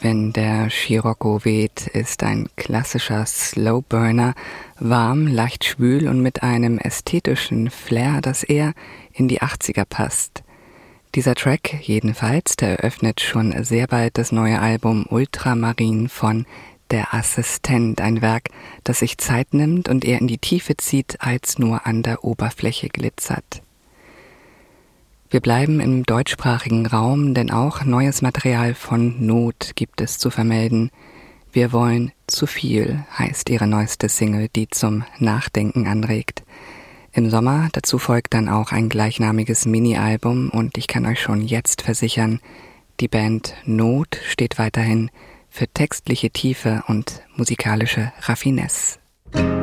Wenn der Scirocco weht, ist ein klassischer Slowburner, warm, leicht schwül und mit einem ästhetischen Flair, das eher in die 80er passt. Dieser Track jedenfalls, der eröffnet schon sehr bald das neue Album Ultramarin von Der Assistent, ein Werk, das sich Zeit nimmt und eher in die Tiefe zieht, als nur an der Oberfläche glitzert. Wir bleiben im deutschsprachigen Raum, denn auch neues Material von Not gibt es zu vermelden. Wir wollen zu viel, heißt ihre neueste Single, die zum Nachdenken anregt. Im Sommer dazu folgt dann auch ein gleichnamiges Mini-Album und ich kann euch schon jetzt versichern, die Band Not steht weiterhin für textliche Tiefe und musikalische Raffinesse.